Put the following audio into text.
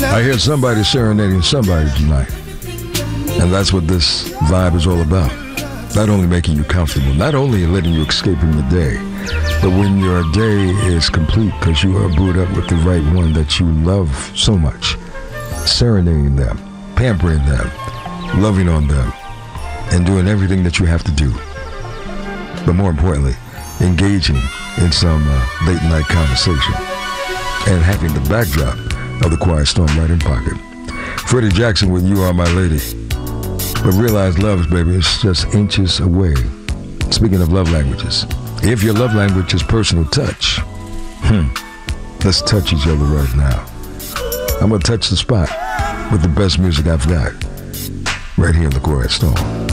I hear somebody serenading somebody tonight. And that's what this vibe is all about. Not only making you comfortable, not only letting you escape from the day, but when your day is complete because you are brewed up with the right one that you love so much, serenading them, pampering them, loving on them, and doing everything that you have to do. But more importantly, engaging in some late night conversation and having the backdrop of the Quiet Storm right in pocket. Freddie Jackson with You Are My Lady. But realize love, baby, is just inches away. Speaking of love languages, if your love language is personal touch, let's touch each other right now. I'm going to touch the spot with the best music I've got right here in the Quiet Storm.